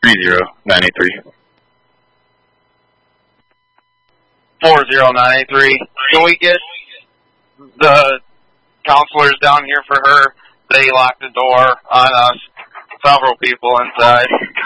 30983. 40983. Can we get the counselors down here for her? They locked the door on us. Several people inside.